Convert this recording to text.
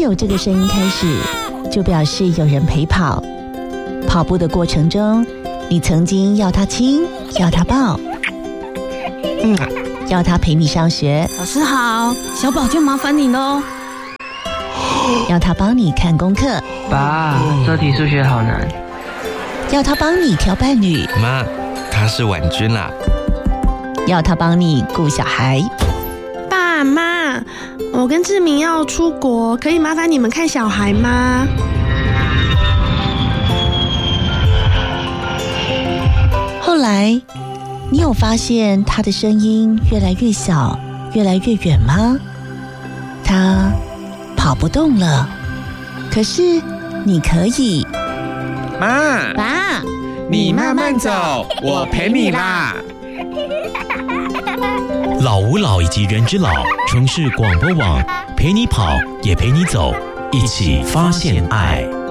有这个声音开始，就表示有人陪跑。跑步的过程中，你曾经要他亲，要他抱，要他陪你上学。 老师好，小宝就麻烦你喽。 要他帮你看功课。 爸，这题数学好难。 要他帮你挑伴侣。 妈，他是婉君啦。 要他帮你顾小孩。 爸妈，我跟志明要出国，可以麻烦你们看小孩吗？ 后来，你有发现他的声音越来越小，越来越远吗？他跑不动了，可是你可以。 妈， 爸， 你慢慢走，我陪你啦。 老吾老以及人之老，城市广播网陪你跑，也陪你走，一起发现爱。